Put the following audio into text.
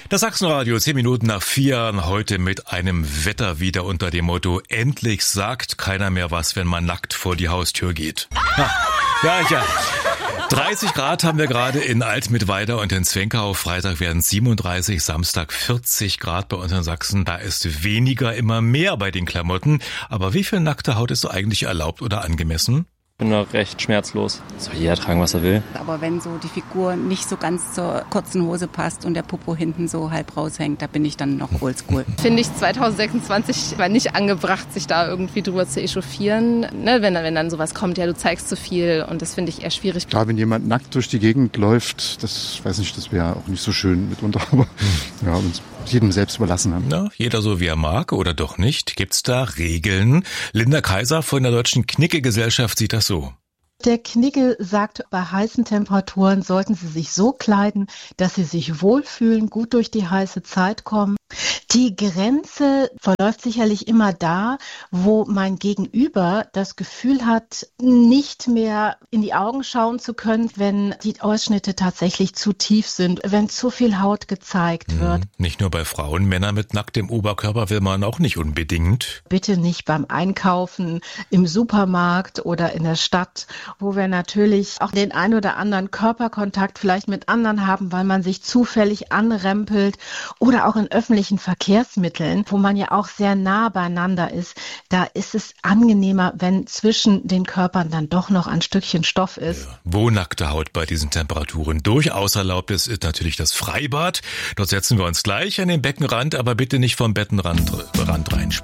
Das Sachsenradio, 10 Minuten nach 4, heute mit einem Wetter wieder unter dem Motto: Endlich sagt keiner mehr was, wenn man nackt vor die Haustür geht. Ja. 30 Grad haben wir gerade in Altmittweida und in Zwenkau. Freitag werden es 37, Samstag 40 Grad bei uns in Sachsen. Da ist weniger immer mehr bei den Klamotten. Aber wie viel nackte Haut ist so eigentlich erlaubt oder angemessen? Ich bin da recht schmerzlos. Soll jeder tragen, was er will. Aber wenn so die Figur nicht so ganz zur kurzen Hose passt und der Popo hinten so halb raushängt, da bin ich dann noch oldschool. Finde ich 2026 war nicht angebracht, sich da irgendwie drüber zu echauffieren. Ne, wenn dann sowas kommt, ja, du zeigst zu viel, und das finde ich eher schwierig. Klar, wenn jemand nackt durch die Gegend läuft, das wäre auch nicht so schön mitunter, aber ja, uns jedem selbst überlassen haben. Na, jeder so wie er mag oder doch nicht. Gibt's da Regeln? Linda Kaiser von der Deutschen Knicke-Gesellschaft sieht das so. Der Knigge sagt, bei heißen Temperaturen sollten Sie sich so kleiden, dass Sie sich wohlfühlen, gut durch die heiße Zeit kommen. Die Grenze verläuft sicherlich immer da, wo mein Gegenüber das Gefühl hat, nicht mehr in die Augen schauen zu können, wenn die Ausschnitte tatsächlich zu tief sind, wenn zu viel Haut gezeigt wird. Nicht nur bei Frauen, Männer mit nacktem Oberkörper will man auch nicht unbedingt. Bitte nicht beim Einkaufen, im Supermarkt oder in der Stadt, wo wir natürlich auch den ein oder anderen Körperkontakt vielleicht mit anderen haben, weil man sich zufällig anrempelt, oder auch in öffentlichen Verkehrsmitteln, wo man ja auch sehr nah beieinander ist. Da ist es angenehmer, wenn zwischen den Körpern dann doch noch ein Stückchen Stoff ist. Ja. Wo nackte Haut bei diesen Temperaturen durchaus erlaubt ist natürlich das Freibad. Dort setzen wir uns gleich an den Beckenrand, aber bitte nicht vom Bettenrand reinspringen.